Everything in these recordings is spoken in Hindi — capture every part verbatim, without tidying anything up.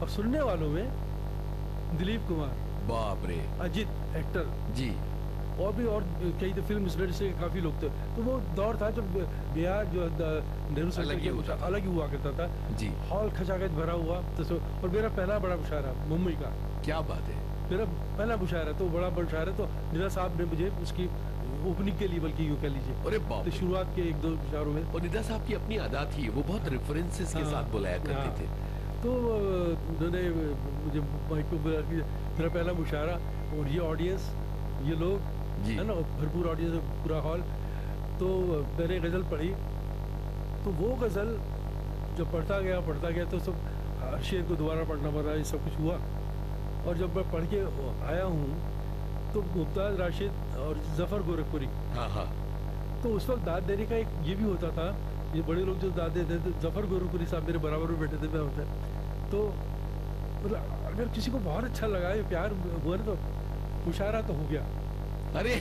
और सुनने वालों में दिलीप कुमार, बाप रे, अजित एक्टर जी, और भी और कई फिल्म इंडस्ट्री के काफी लोग थे। तो वो दौर था जब बिहार जो नेहरू सेंटर के होता था। अलग ही हुआ करता था जी, हॉल खचाखच भरा हुआ। तो और मेरा पहला बड़ा मुशायरा मुंबई का, क्या बात है, मेरा पहला मुशायरा, तो बड़ा मुशायरा तो निदा साहब ने मुझे उसकी ओपनिंग के लिए, बल्कि यूं कह लीजिए, अरे बाप तो रे। शुरुआत के एक दो मुशायरों में। और निदा साहब की अपनी अदा थी, वो बहुत रेफरेंसेस के साथ बुलाया करते थे। तो उन्होंने मुझे माइक पे बुला के मेरा पहला मुशायरा, और ये ऑडियंस, ये लोग जी, है ना, भरपूर ऑडियंस, पूरा हॉल। तो मैंने गज़ल पढ़ी, तो वो गज़ल जब पढ़ता गया पढ़ता गया तो सब शेर को दोबारा पढ़ना पड़ा, ये सब कुछ हुआ। और जब मैं पढ़ के आया हूँ तो मुमताज़ राशिद और जफ़र गोरखपुरी, हाँ हाँ, तो उस वक्त दाद देने का एक ये भी होता था, ये बड़े लोग जो दाद देते थे, जफ़र गोरखपुरी साहब मेरे बराबर में बैठे थे, मैं होता, तो मतलब अगर किसी को बहुत अच्छा लगा, ये प्यार हुआ ना, तो मुशायरा तो हो गया। अरे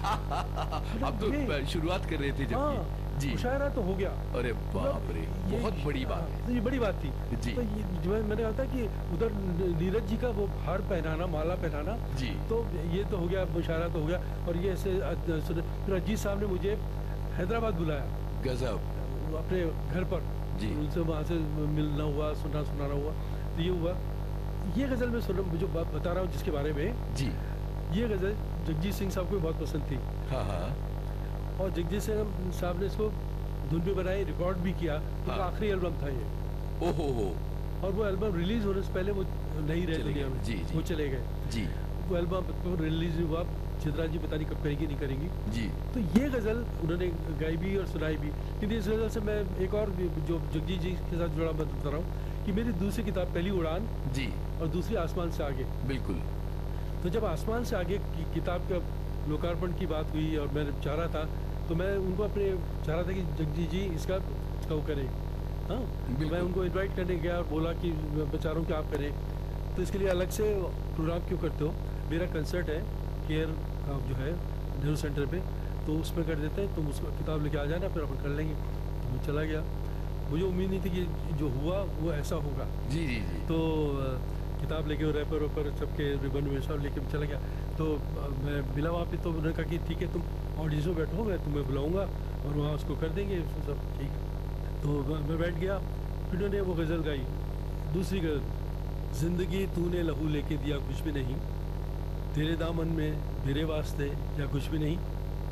अब तो शुरुआत कर रहे थे जब, हाँ, जी, मुशायरा तो हो गया। अरे बाप रे, बहुत बड़ी बात है। तो ये बड़ी बात थी जी, तो ये जो मैंने कहा था कि उधर नीरज जी का वो हार पहनाना, माला पहनाना, जी, तो ये तो हो गया, मुशायरा तो हो गया। और ये ऐसे फिर अजीत साहब ने मुझे हैदराबाद बुलाया, गजब, अपने घर पर, जी, उनसे वहाँ से मिलना हुआ, सुनना सुनाना हुआ। तो ये हुआ, ये गज़ल में सुन जो बात बता रहा हूँ जिसके बारे में, जी, ये गज़ल जगजीत सिंह साहब को बहुत पसंद थी। हाँ हाँ, और जगजीत सिंह साहब ने इसको धुन भी बनाई, रिकॉर्ड भी किया। हाँ, तो आखिरी एल्बम था ये, ओहो हो, और वो एल्बम रिलीज होने से पहले वो नहीं रहे दुनिया में, जी, जी, वो चले गए। जी, वो एल्बम तो रिलीज हुआ, चित्रा जी पता नहीं कब करेंगी नहीं करेंगी। जी, तो ये गज़ल उन्होंने गाई भी और सुनाई भी। लेकिन इस गज़ल से मैं एक और जो जगजीत जी के साथ जुड़ा मैं बता रहा हूँ कि मेरी दूसरी किताब, पहली उड़ान, जी, और दूसरी आसमान से आगे। बिल्कुल। तो जब आसमान से आगे की किताब का लोकार्पण की बात हुई और मैं चाह रहा था, तो मैं उनको अपने चाह रहा था कि जगजीत जी इसका वो करें। हाँ, तो मैं उनको इनवाइट करने गया और बोला कि मैं चाह रहा हूँ कि आप करें, तो इसके लिए अलग से प्रोग्राम क्यों करते हो, मेरा कंसर्ट है केयर जो है नेहरू सेंटर पे, तो उसमें कर देते हैं, तुम उसको किताब लेके आ जाना, फिर अपन कर लेंगे। तो मैं चला गया, मुझे उम्मीद नहीं थी कि जो हुआ वो ऐसा होगा। जी जी जी। तो किताब लेके रैपर वैपर सबके रिबन में सब लेके चला गया। तो मैं मिला वहाँ पे, तो उन्होंने कहा कि ठीक है तुम ऑडियंस में बैठो, मैं तुम्हें बुलाऊंगा और वहाँ उसको कर देंगे सब, ठीक है। तो मैं बैठ गया, फिर उन्होंने वो गज़ल गाई, दूसरी गज़ल, ज़िंदगी तूने लहू लेके दिया कुछ भी नहीं, तेरे दामन में मेरे वास्ते या कुछ भी नहीं।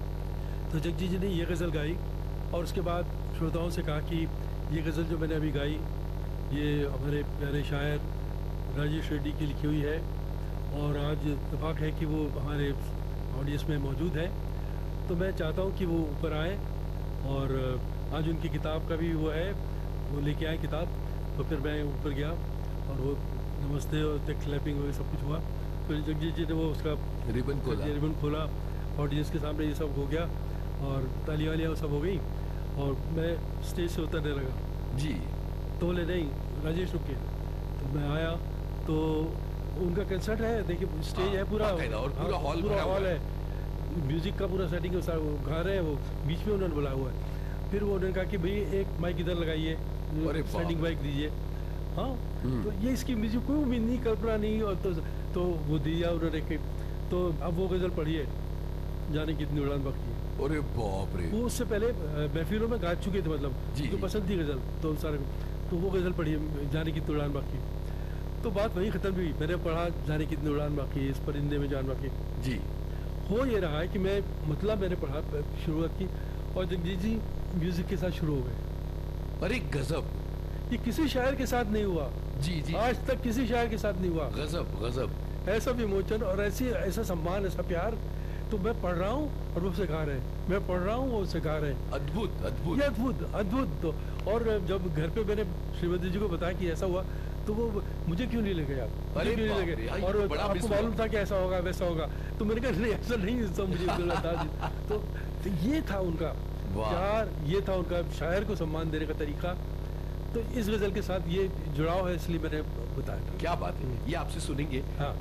तो जगजीत जी ने ये गज़ल गाई और उसके बाद श्रोताओं से कहा कि ये गज़ल जो मैंने अभी गाई ये हमारे प्यारे शायर राजेश रेड्डी की लिखी हुई है, और आज इत्तेफाक है कि वो हमारे ऑडियंस में मौजूद है, तो मैं चाहता हूँ कि वो ऊपर आए, और आज उनकी किताब का भी वो है, वो लेके आए किताब। तो फिर मैं ऊपर गया और वो नमस्ते और क्लैपिंग वगैरह सब कुछ हुआ। तो जगजीत जी ने वो उसका रिबन खोला रिबन खोला ऑडियंस के सामने, ये सब हो गया और ताली वालियाँ सब हो गई, और मैं स्टेज से उतरने लगा जी। तो बोले नहीं राजेश रुके। तो मैं आया तो उनका कंसर्ट है, देखिए स्टेज है पूरा, और पूरा हॉल पूरा हॉल है, म्यूजिक का पूरा सेटिंग गा रहे हैं, वो बीच में उन्होंने बुलाया हुआ है। फिर वो उन्होंने कहा कि भाई एक माइक इधर लगाइए, स्टैंडिंग माइक दीजिए। हाँ, तो ये इसकी म्यूजिक कोई उम्मीद नहीं, कल्पना नहीं, और तो, तो वो दिया उन्होंने। तो अब वो गज़ल पढ़िए, जाने कितनी उड़ान बाकी है। अरे बाप रे। वो उससे पहले महफिलों में गा चुके थे, मतलब जो पसंद थी गज़ल, तो सारे, तो वो गज़ल पढ़िए, जाने कितनी उड़ान बाकी। तो बात वहीं ख़त्म हुई, मैंने पढ़ा जाने कितनी उड़ान बाकी, इस परिंदे में जान बाकी। जी। हो ये रहा है कि मैं मतलब मैंने पढ़ा, शुरुआत की, और जगजीत जी म्यूजिक के साथ शुरू हो गए। अरे गजब, ये किसी शायर के साथ नहीं हुआ। जी जी, आज तक किसी शायर के साथ नहीं हुआ। गजब गजब, ऐसा विमोचन और ऐसी ऐसा सम्मान, ऐसा प्यार। तो मैं पढ़ रहा हूँ और वो सिखा रहे हैं, मैं पढ़ रहा हूँ वो सिखा रहे हैं। अद्भुत अद्भुत, ये अद्भुत अद्भुत। तो और जब घर पे मैंने श्रीमती जी को बताया कि ऐसा हुआ, तो वो मुझे क्यों नहीं ले गए आप, मुझे क्यों नहीं ले गए, और आपको मालूम था कि ऐसा होगा वैसा होगा। तो मैंने कहा नहीं ऐसा नहीं, सब मुझे बता दी। तो, तो ये था उनका प्यार, ये था उनका शायर को सम्मान देने का तरीका। तो इस गज़ल के साथ ये जुड़ाव है, इसलिए मैंने बताया। क्या बात है, ये आपसे सुनेंगे। हाँ,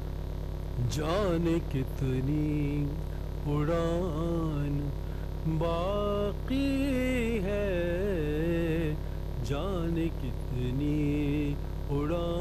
जाने कितनी उड़ान बाकी है, जाने कितनी उड़ान